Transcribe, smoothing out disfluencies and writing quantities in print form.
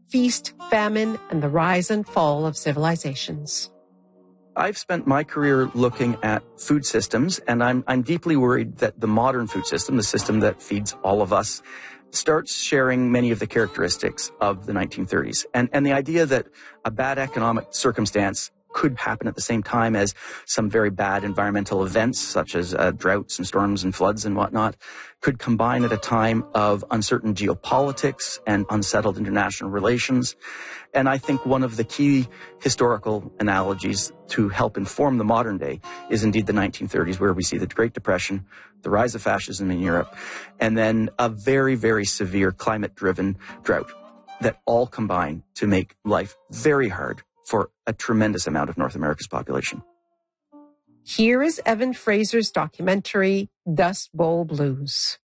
feast, famine, and the rise and fall of civilizations. I've spent my career looking at food systems, and I'm deeply worried that the modern food system, the system that feeds all of us, starts sharing many of the characteristics of the 1930s. And the idea that a bad economic circumstance could happen at the same time as some very bad environmental events, such as droughts and storms and floods and whatnot, could combine at a time of uncertain geopolitics and unsettled international relations. And I think one of the key historical analogies to help inform the modern day is indeed the 1930s, where we see the Great Depression, the rise of fascism in Europe, and then a very, very severe climate-driven drought that all combine to make life very hard for a tremendous amount of North America's population. Here is Evan Fraser's documentary, Dust Bowl Blues.